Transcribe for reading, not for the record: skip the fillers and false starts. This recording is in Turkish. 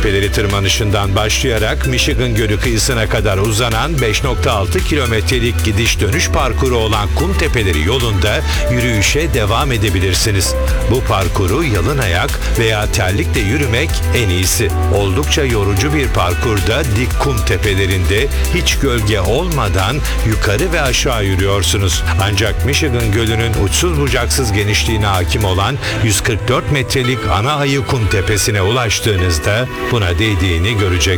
tepeleri tırmanışından başlayarak Michigan Gölü kıyısına kadar uzanan 5,6 kilometrelik gidiş dönüş parkuru olan kum tepeleri yolunda yürüyüşe devam edebilirsiniz. Bu parkuru yalın ayak veya terlikle yürümek en iyisi. Oldukça yorucu bir parkurda dik kum tepelerinde hiç gölge olmadan yukarı ve aşağı yürüyorsunuz. Ancak Michigan Gölü'nün uçsuz bucaksız genişliğine hakim olan 144 metrelik ana ayı kum tepesine ulaştığınızda buna değdiğini göreceksiniz.